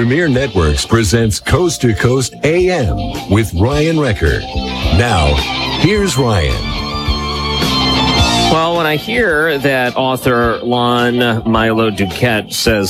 Premier Networks presents Coast to Coast AM with Ryan Recker. Now, here's Ryan. Well, when I hear that author Lon Milo Duquette says